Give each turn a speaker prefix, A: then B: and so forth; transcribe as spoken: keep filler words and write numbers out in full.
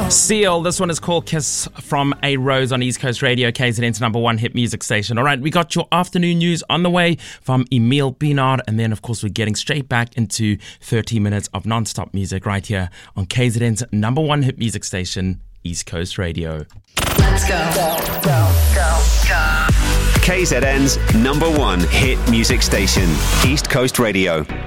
A: Seal, this one is called Kiss from a Rose on East Coast Radio, K Z N's number one hit music station. All right, we got your afternoon news on the way from Emile Pienaar, and then, of course, we're getting straight back into thirty minutes of non-stop music right here on K Z N's number one hit music station, East Coast Radio.
B: Let's go. Go, go, go, go.
C: K Z N's number one hit music station, East Coast Radio.